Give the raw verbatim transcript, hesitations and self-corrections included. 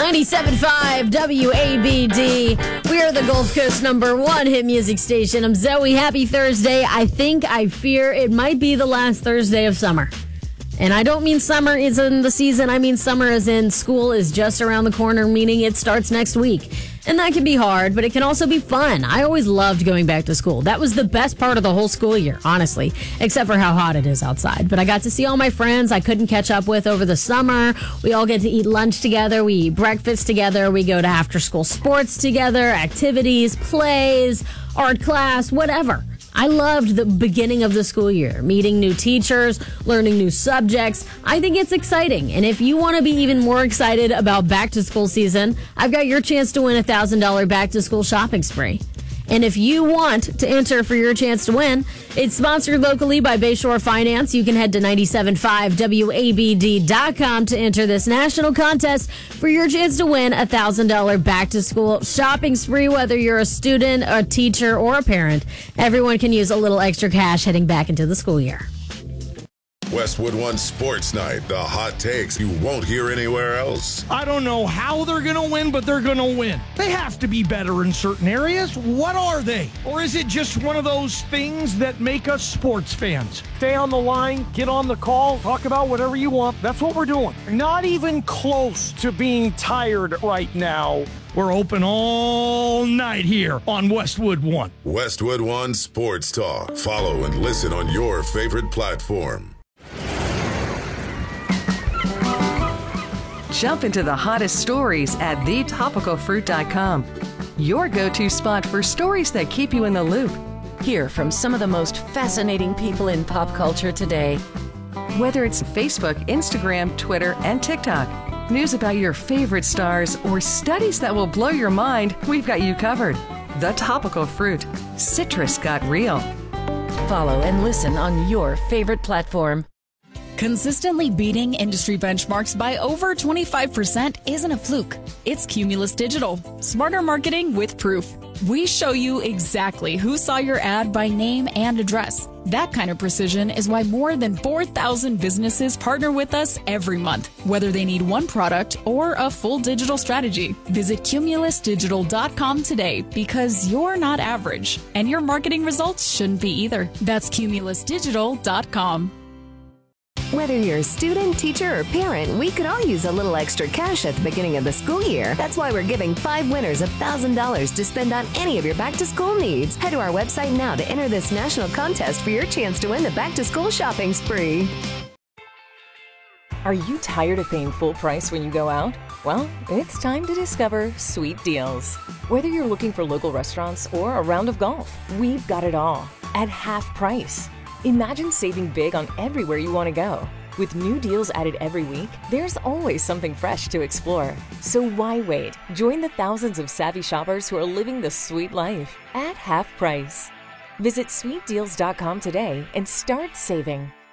ninety-seven point five W A B D. We are the Gulf Coast number one hit music station. I'm Zoe. Happy Thursday. I think, I fear it might be the last Thursday of summer. And I don't mean summer is in the season. I mean summer as in school is just around the corner, meaning it starts next week. And that can be hard, but it can also be fun. I always loved going back to school. That was the best part of the whole school year, honestly, except for how hot it is outside. But I got to see all my friends I couldn't catch up with over the summer. We all get to eat lunch together. We eat breakfast together. We go to after-school sports together, activities, plays, art class, whatever. I loved the beginning of the school year, meeting new teachers, learning new subjects. I think it's exciting. And if you want to be even more excited about back to school season, I've got your chance to win a one thousand dollars back to school shopping spree. And if you want to enter for your chance to win, it's sponsored locally by Bayshore Finance. You can head to ninety-seven point five W A B D dot com to enter this national contest for your chance to win a one thousand dollars back to school shopping spree. Whether you're a student, a teacher, or a parent, everyone can use a little extra cash heading back into the school year. Westwood One Sports Night, the hot takes you won't hear anywhere else. I don't know how they're going to win, but they're going to win. They have to be better in certain areas. What are they? Or is it just one of those things that make us sports fans? Stay on the line, get on the call, talk about whatever you want. That's what we're doing. Not even close to being tired right now. We're open all night here on Westwood One. Westwood One Sports Talk. Follow and listen on your favorite platform. Jump into the hottest stories at the topical fruit dot com. Your go-to spot for stories that keep you in the loop. Hear from some of the most fascinating people in pop culture today. Whether it's Facebook, Instagram, Twitter, and TikTok, news about your favorite stars, or studies that will blow your mind, we've got you covered. The Topical Fruit. Citrus got real. Follow and listen on your favorite platform. Consistently beating industry benchmarks by over twenty-five percent isn't a fluke. It's Cumulus Digital. Smarter marketing with proof. We show you exactly who saw your ad by name and address. That kind of precision is why more than four thousand businesses partner with us every month, whether they need one product or a full digital strategy. Visit cumulus digital dot com today because you're not average, and your marketing results shouldn't be either. That's cumulus digital dot com. Whether you're a student, teacher, or parent, we could all use a little extra cash at the beginning of the school year. That's why we're giving five winners one thousand dollars to spend on any of your back-to-school needs. Head to our website now to enter this national contest for your chance to win the back-to-school shopping spree. Are you tired of paying full price when you go out? Well, it's time to discover Sweet Deals. Whether you're looking for local restaurants or a round of golf, we've got it all at half price. Imagine saving big on everywhere you want to go. With new deals added every week, there's always something fresh to explore. So why wait? Join the thousands of savvy shoppers who are living the sweet life at half price. Visit sweet deals dot com today and start saving.